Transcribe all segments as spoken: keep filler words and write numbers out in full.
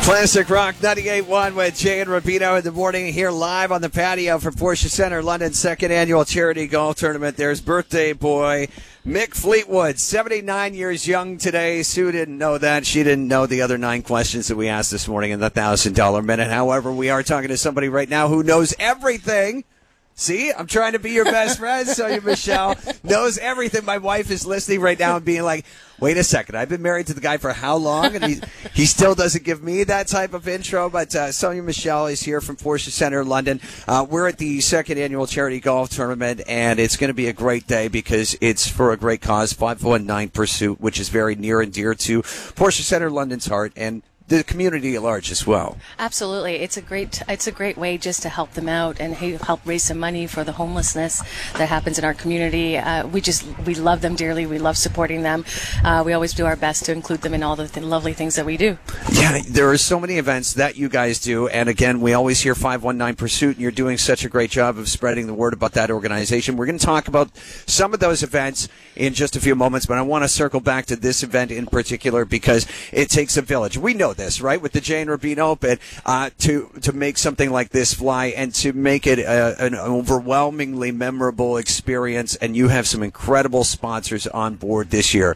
Classic Rock ninety-eight point one with Jay and Rubino in the morning here live on the patio from Porsche Center, London's second annual charity golf tournament. There's birthday boy Mick Fleetwood, seventy-nine years young today. Sue didn't know that. She didn't know the other nine questions that we asked this morning in the one thousand dollars minute. However, we are talking to somebody right now who knows everything. See, I'm trying to be your best friend, so you, Michelle, knows everything. My wife is listening right now and being like, wait a second, I've been married to the guy for how long? And he he still doesn't give me that type of intro. But uh, Sonia Michelle is here from Porsche Center, London. Uh, we're at the second annual charity golf tournament, and it's going to be a great day because it's for a great cause, five one nine Pursuit, which is very near and dear to Porsche Center, London's heart, and the community at large as well. Absolutely. It's a great it's a great way just to help them out and help raise some money for the homelessness that happens in our community. Uh, we just we love them dearly. We love supporting them. Uh, we always do our best to include them in all the th- lovely things that we do. Yeah, there are so many events that you guys do, and again, we always hear five one nine Pursuit, and you're doing such a great job of spreading the word about that organization. We're going to talk about some of those events in just a few moments, but I want to circle back to this event in particular because it takes a village. We know this, right, with the Jay and Rubino Open, uh, to to make something like this fly and to make it a, an overwhelmingly memorable experience, and you have some incredible sponsors on board this year.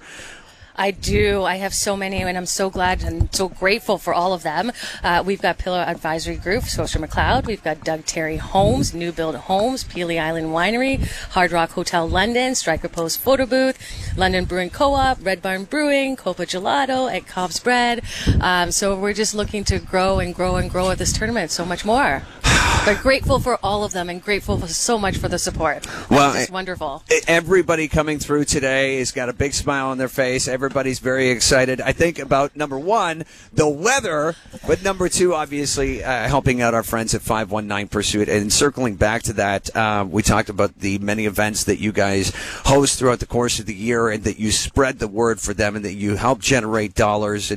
I do. I have so many, and I'm so glad and so grateful for all of them. Uh, we've got Pillar Advisory Group, Scotia McLeod. We've got Doug Terry Homes, New Build Homes, Peely Island Winery, Hard Rock Hotel London, Striker Post Photo Booth, London Brewing Co-op, Red Barn Brewing, Copa Gelato, at Cobb's Bread. Um, so we're just looking to grow and grow and grow at this tournament, so much more. But grateful for all of them and grateful for so much for the support. Well, it's wonderful. Everybody coming through today has got a big smile on their face. Everybody's very excited. I think about, number one, the weather, but number two, obviously, uh, helping out our friends at five one nine Pursuit. And circling back to that, uh, we talked about the many events that you guys host throughout the course of the year and that you spread the word for them and that you help generate dollars.